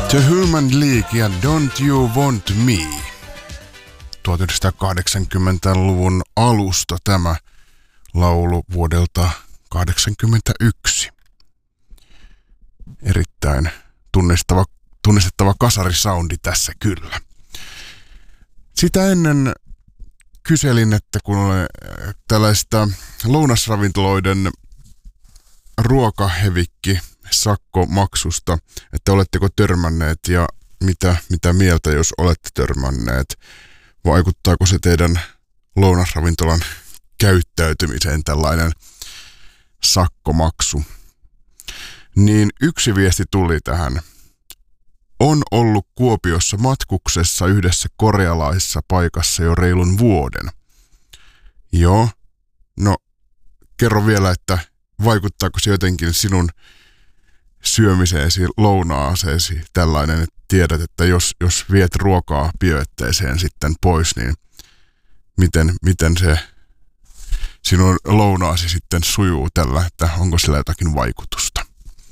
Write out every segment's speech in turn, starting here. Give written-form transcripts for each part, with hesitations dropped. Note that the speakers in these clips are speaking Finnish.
The Human League ja Don't You Want Me. 1980-luvun alusta tämä laulu vuodelta 1981. Erittäin tunnistettava kasarisoundi tässä kyllä. Sitä ennen kyselin, että kun tällaista lounasravintoloiden ruokahevikki sakkomaksusta, että oletteko törmänneet ja mitä mieltä, jos olette törmänneet. Vaikuttaako se teidän lounasravintolan käyttäytymiseen tällainen sakkomaksu? Niin yksi viesti tuli tähän. On ollut Kuopiossa matkuksessa yhdessä korealaisessa paikassa jo reilun vuoden. Joo, no kerro vielä, että vaikuttaako se jotenkin sinun syömiseesi, lounaaseesi tällainen, että tiedät, että jos viet ruokaa piötteeseen sitten pois, niin miten se sinun lounaasi sitten sujuu tällä, että onko sillä jotakin vaikutusta.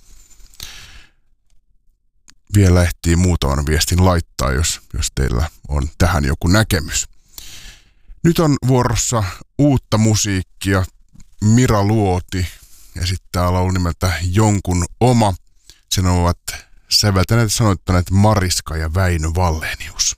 Vielä ehtii muutaman viestin laittaa, jos teillä on tähän joku näkemys. Nyt on vuorossa uutta musiikkia. Mira Luoti esittää laulun nimeltä Jonkun oma. Sen ovat säveltäneet ja sanoittaneet Mariska ja Väinö Wallenius.